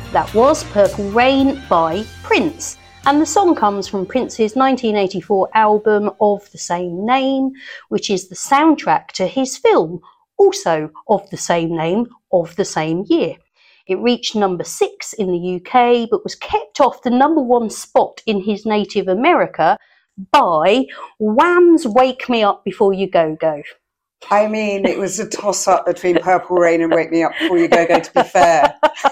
That was Purple Rain by Prince. And the song comes from Prince's 1984 album of the same name, which is the soundtrack to his film, also of the same name, of the same year. It reached number 6 in the UK, but was kept off the number 1 spot in his native America by Wham's Wake Me Up Before You Go Go. I mean, it was a toss-up between Purple Rain and Wake Me Up Before You Go Go, to be fair.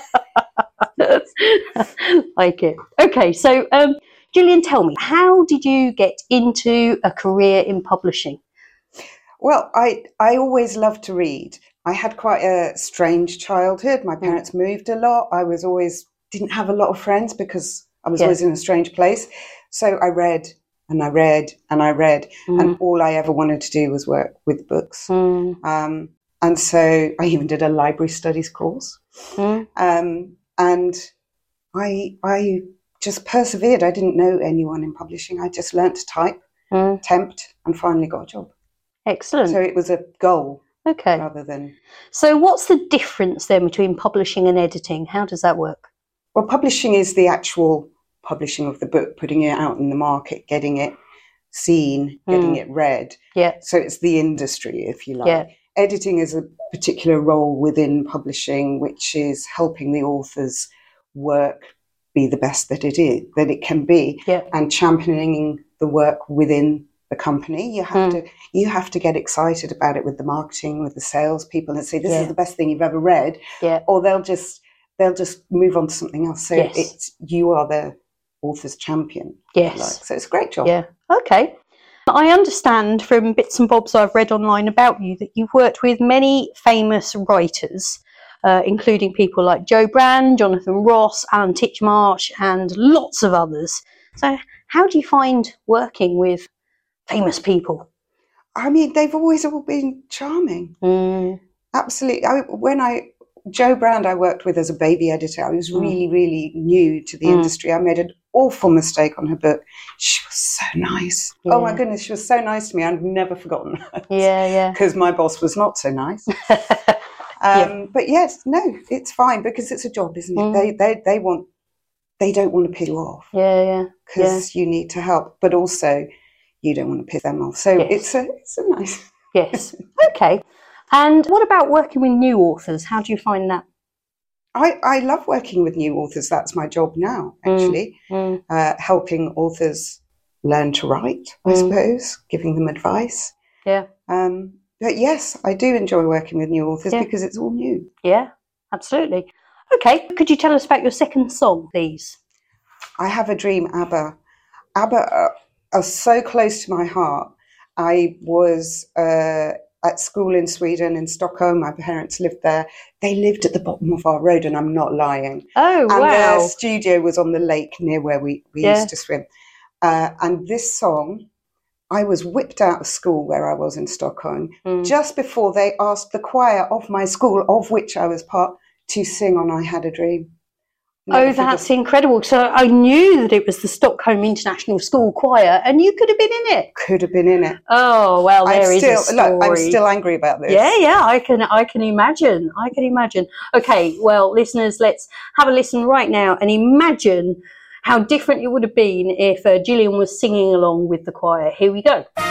Like it. Okay, so Gillian, tell me, how did you get into a career in publishing? Well, I always loved to read. I had quite a strange childhood. My parents moved a lot. I was always didn't have a lot of friends because I was always in a strange place. So I read and I read and I read, and all I ever wanted to do was work with books. And so I even did a library studies course. And I just persevered. I didn't know anyone in publishing. I just learnt to type, tempt, and finally got a job. Excellent. So it was a goal. Okay. Rather than. So what's the difference then between publishing and editing? How does that work? Well, publishing is the actual publishing of the book, putting it out in the market, getting it seen, getting it read. Yeah. So it's the industry, if you like. Yeah. Editing is a particular role within publishing, which is helping the author's work be the best that it can be, and championing the work within the company. You have to get excited about it with the marketing, with the sales people, and say this is the best thing you've ever read, or they'll just move on to something else. So you are the author's champion. Yes. So it's a great job. Yeah. Okay. I understand from bits and bobs I've read online about you that you've worked with many famous writers, including people like Jo Brand, Jonathan Ross, Alan Titchmarsh, and lots of others. So how do you find working with famous people? I mean, they've always all been charming. Absolutely. Jo Brand I worked with as a baby editor. I was really, really new to the industry. I made an awful mistake on her book. She was so nice. Yeah. Oh my goodness, she was so nice to me. I've never forgotten her. Yeah. Because my boss was not so nice. But yes, no, it's fine because it's a job, isn't it? They don't want to piss you off. Yeah. Because you need to help, but also you don't want to piss them off. So it's a nice. Yes. Okay. And what about working with new authors? How do you find that? I love working with new authors. That's my job now, actually. Helping authors learn to write, I suppose, giving them advice. Yeah. But yes, I do enjoy working with new authors because it's all new. Yeah, absolutely. Okay, could you tell us about your second song, please? I Have a Dream, ABBA. ABBA are so close to my heart. I was at school in Sweden, in Stockholm. My parents lived there. They lived at the bottom of our road, and I'm not lying. Oh, wow. And their studio was on the lake near where we used to swim. And this song, I was whipped out of school where I was in Stockholm just before they asked the choir of my school, of which I was part, to sing on I Had a Dream. That's incredible. So I knew that it was the Stockholm International School Choir, and you could have been in it. Could have been in it. Oh, well, there is a story. Look, I'm still angry about this. Yeah, I can imagine. Okay, well, listeners, let's have a listen right now and imagine how different it would have been if Gillian was singing along with the choir. Here we go.